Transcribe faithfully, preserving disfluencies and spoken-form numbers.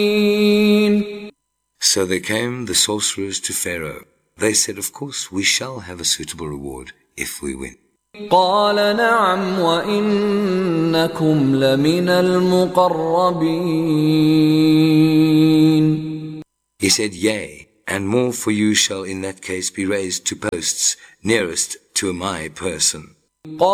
So there came the sorcerers to Pharaoh. They said, of course, we shall have a suitable reward if we win. قال نعم وإنكم لمن المقربين. He said, yea, and more for you shall in that case be raised to posts nearest to my person.